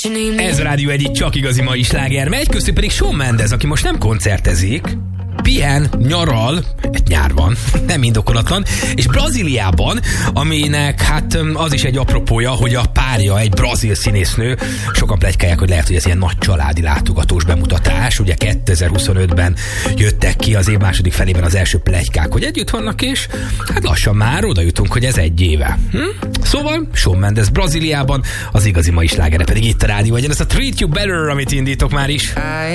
Ez a Rádió egyik csak igazi mai sláger megy, köztük pedig Shawn Mendes, aki most nem koncertezik, pihen, nyaral, nyár van, nem indokolatlan, és Brazíliában, aminek hát az is egy apropója, hogy a párja egy brazil színésznő, sokan pletykálják, hogy lehet, hogy ez ilyen nagy családi látogatós bemutatás, ugye 2025-ben jöttek ki az év második felében az első pletykák, hogy együtt vannak, és hát lassan már oda jutunk, hogy ez egy éve. Szóval Shawn Mendes Brazíliában, az igazi mai slágere pedig itt a Rádió egyen, ez a Treat You Better, amit indítok már is.